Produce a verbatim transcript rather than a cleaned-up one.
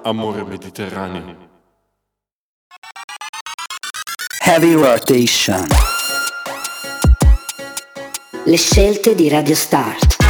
amore mediterraneo. Heavy Rotation. Le scelte di Radio Start.